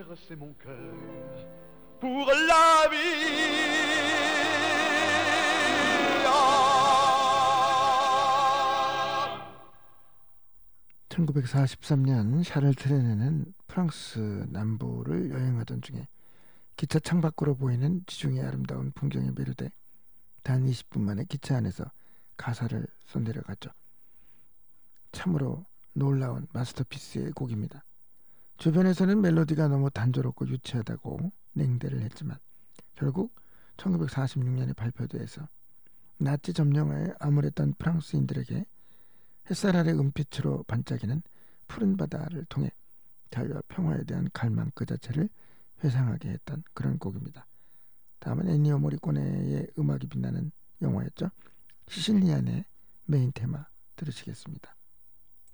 c'est mon cœur pour la vie. 1943년 샤를 트레네는 프랑스 남부를 여행하던 중에 기차 창밖으로 보이는 지중해 아름다운 풍경에 매료돼 단 20분 만에 기차 안에서 가사를 써내려갔죠. 참으로 놀라운 마스터피스의 곡입니다. 주변에서는 멜로디가 너무 단조롭고 유치하다고 냉대를 했지만 결국 1946년에 발표돼서 나치 점령하에 암울했던 프랑스인들에게 햇살 아래 은빛으로 반짝이는 푸른 바다를 통해 자유와 평화에 대한 갈망 그 자체를 회상하게 했던 그런 곡입니다. 다음은 엔니오 모리코네의 음악이 빛나는 영화였죠. 시실리안의 메인 테마 들으시겠습니다.